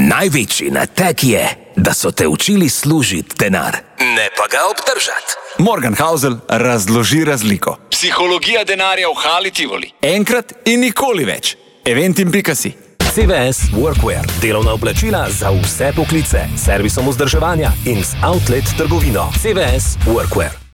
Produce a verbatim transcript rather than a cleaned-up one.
Največji nateg je, da so te učili služiti denar, ne pa ga obdržati. Morgan Housel razloži razliko. Psihologija denarja v Hali Tivoli. Enkrat in nikoli več. Eventim pika si. C V S Workwear. Delovna oblačila za vse poklice. Servisom vzdrževanja in z outlet trgovino. C V S Workwear.